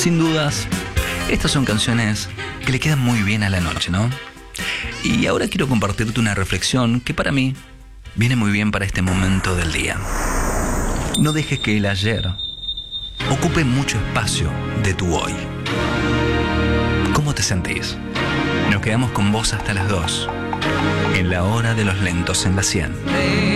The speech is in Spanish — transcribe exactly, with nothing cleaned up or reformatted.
Sin dudas, estas son canciones que le quedan muy bien a la noche, ¿no? Y ahora quiero compartirte una reflexión que para mí viene muy bien para este momento del día. No dejes que el ayer ocupe mucho espacio de tu hoy. ¿Cómo te sentís? Nos quedamos con vos hasta las dos, en la hora de los lentos en la cien.